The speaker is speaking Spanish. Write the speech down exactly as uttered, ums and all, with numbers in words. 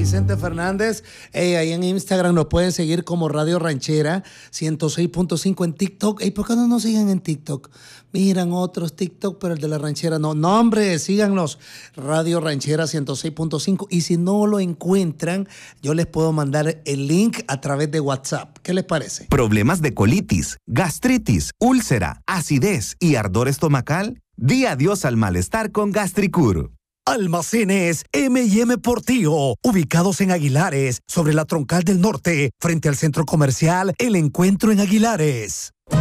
Vicente Fernández. Hey, ahí en Instagram nos pueden seguir como Radio Ranchera ciento seis punto cinco en TikTok. Hey, ¿por qué no nos siguen en TikTok? Miran otros TikTok, pero el de la ranchera no. No, hombre, síganos. Radio Ranchera ciento seis punto cinco. Y si no lo encuentran, yo les puedo mandar el link a través de WhatsApp. ¿Qué les parece? ¿Problemas de colitis, gastritis, úlcera, acidez y ardor estomacal? Di adiós al malestar con Gastricur. Almacenes eme y eme Portillo, ubicados en Aguilares, sobre la Troncal del Norte, frente al Centro Comercial El Encuentro en Aguilares.